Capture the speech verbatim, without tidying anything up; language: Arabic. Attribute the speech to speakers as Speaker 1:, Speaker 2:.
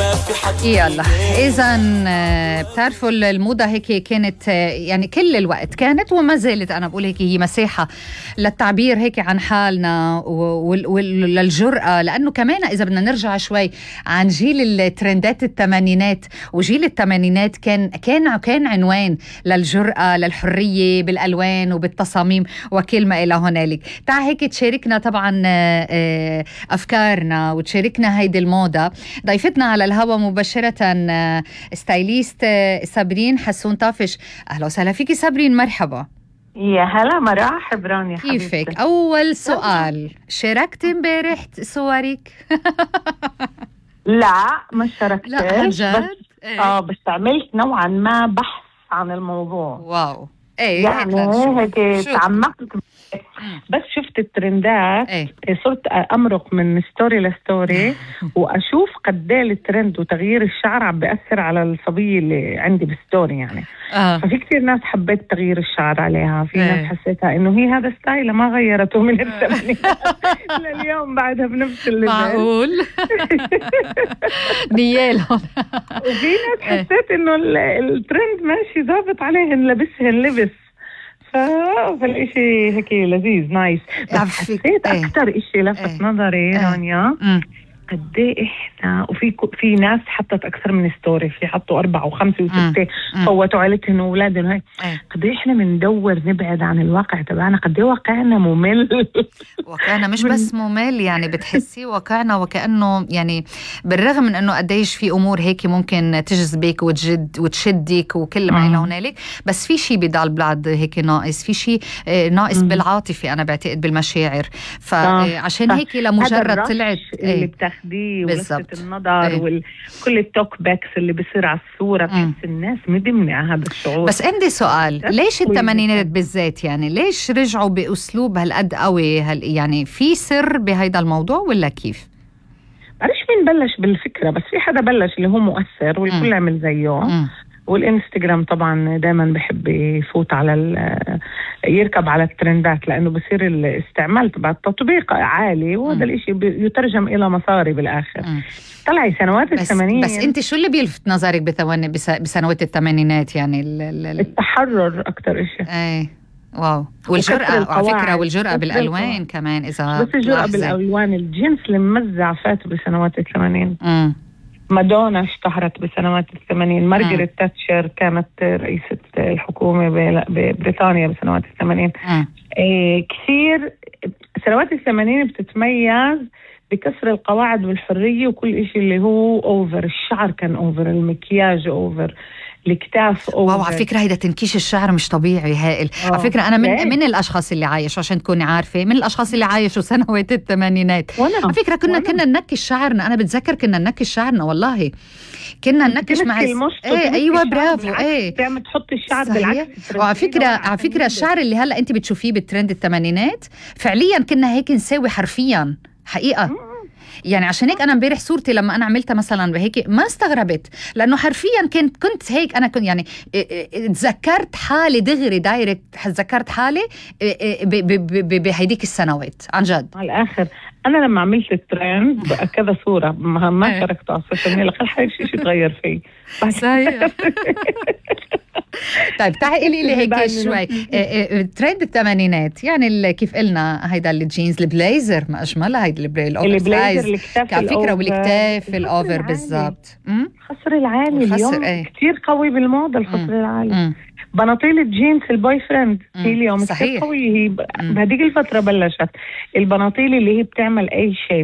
Speaker 1: يلا إذا بتعرفوا الموضة هيك كانت يعني كل الوقت كانت وما زالت، أنا بقول هيك هي مساحة للتعبير هيك عن حالنا وللجرأة، لأنه كمان إذا بدنا نرجع شوي عن جيل الترندات الثمانينات وجيل الثمانينات كان كان كان عنوان للجرأة للحرية بالألوان وبالتصاميم وكل ما إلى هنالك. تعال هيك تشاركنا طبعا أفكارنا وتشاركنا هيدي الموضة. ضيفتنا على الهواء مباشرة ستايليست صابرين حسون طافش. أهلا وسهلا فيكي صابرين، مرحبا.
Speaker 2: يا هلا مرحب رانيا حبيبتي.
Speaker 1: كيفك؟ أول سؤال، شاركت امبارح صورك؟
Speaker 2: لا ما شاركتش.
Speaker 1: لا عن جد؟
Speaker 2: بس
Speaker 1: ايه؟
Speaker 2: اه بس عملت نوعا ما بحث عن الموضوع.
Speaker 1: واو. ايه
Speaker 2: يعني هيك تعمقت، بس شفت الترندات.
Speaker 1: ايه؟
Speaker 2: صرت امرق من ستوري لستوري واشوف قد ايه الترند وتغيير الشعر عم بياثر على الصبيه اللي عندي بالستوري يعني.
Speaker 1: آه.
Speaker 2: ففي كثير ناس حبيت تغيير الشعر عليها، في
Speaker 1: ايه.
Speaker 2: ناس حسيتها انه هي هذا ستايل ما غيرته من الثمانينات لليوم بعدها بنفس الليفل.
Speaker 1: معقول؟ نيالهم.
Speaker 2: وفي ناس حسيت انه الترند ماشي ضابط عليهن لبسهن لبس، فالإشي هيك لذيذ نايس. بس حسيت ايه؟ أكتر إشي لفت ايه؟ نظري ايه؟ رانيا قد ايه احنا وفي في ناس حطت أكثر من ستوري، في حطوا أربعة وخمسة وستة فوتوا عيلتهم وأولادهم هاي. قد ايه احنا بندور نبعد عن الواقع تبعنا، قد ايه واقعنا ممل.
Speaker 1: واقعنا مش بس ممل، يعني بتحسي واقعنا وكأنه يعني بالرغم من انه قديش في امور هيك ممكن تجذبك وتجد وتشدك وكل ما الى هنالك، بس في شيء بضل بعد هيك ناقص، في شيء ناقص بالعاطفه، انا بعتقد بالمشاعر. فعشان هيك لمجرد طلعت
Speaker 2: اللي بتاخديه ولفت النظر ايه؟ وكل التوك باكس اللي بيصير على الصوره بحس الناس مدمنه على هذا الشعور.
Speaker 1: بس عندي سؤال، ليش الثمانينات بالذات يعني ليش رجعوا باسلوب هالقد قوي؟ هل يعني في سر بهيدا الموضوع ولا كيف؟
Speaker 2: معرفش مين بلش بالفكره، بس في حدا بلش اللي هو مؤثر والكل عمل زيه. م. والانستغرام طبعا دائما بحب يفوت على يركب على الترندات، لانه بصير الاستعمال تبع التطبيق عالي، وهذا الاشي يترجم الى مصاري بالاخر. م. طلعي سنوات الثمانين.
Speaker 1: بس انت شو اللي بيلفت نظرك بثواني بسنوات الثمانينات؟ يعني
Speaker 2: التحرر اكتر اشي.
Speaker 1: ايه واو. والجرأة على فكرة، والجرأة بالألوان كمان. إذا
Speaker 2: بس الجرأة بالألوان، الجنس اللي ممزع فات بسنوات الثمانين.
Speaker 1: امم
Speaker 2: مادونا اشتهرت بسنوات الثمانين، مارغريت تاتشر كانت رئيسة الحكومة ببريطانيا بسنوات الثمانين. إيه كثير سنوات الثمانين بتتميز بكسر القواعد والحرية وكل إشي اللي هو أوفر. الشعر كان أوفر، المكياج أوفر، الكتاف أوفر.
Speaker 1: واو، على فكرة هيدا تنكيش الشعر مش طبيعي هائل. أوه. على فكرة أنا من ليه؟ من الأشخاص اللي عايشوا، عشان تكوني عارفة، من الأشخاص اللي عايشوا سنوات الثمانينات. على فكرة كنا وانا. كنا ننكش شعرنا، أنا بتذكر كنا ننكش شعرنا والله، كنا ننكش مع
Speaker 2: ايه
Speaker 1: أيوة برافو. ايه
Speaker 2: تعمل تحط الشعر بالعكس.
Speaker 1: وعلى فكرة على فكرة الشعر اللي هلأ أنت بتشوفيه بالترند الثمانينات فعليا كنا هيك نساوي حرفيا حقيقة. م- يعني عشان هيك انا امبارح صورتي لما انا عملتها مثلا بهيك ما استغربت، لانه حرفيا كنت كنت هيك انا كنت يعني تذكرت حالي دغري دايركت، تذكرت حالي بهيديك السنوات عن جد.
Speaker 2: على الاخر انا لما عملت الترند كذا صوره ما شاركتها على السوشيال ميديا، خل حالك شيء يتغير فيه.
Speaker 1: صحيح. طيب تعالي قولي لي هيك شوي ترند الثمانينات، يعني كيف قلنا هيدا الجينز البليزر ما اجملها، هيدا البلايزر
Speaker 2: الكتاف
Speaker 1: على فكره والكتاف الاوفر بالضبط.
Speaker 2: الخصر العالي اليوم ايه؟ كتير قوي بالموضه الخصر العالي. مم. بناطيل الجينز البوي فريند هي اليوم كتير قوية، هي بهديك الفترة بلشت البناطيل اللي هي بتعمل اي شيء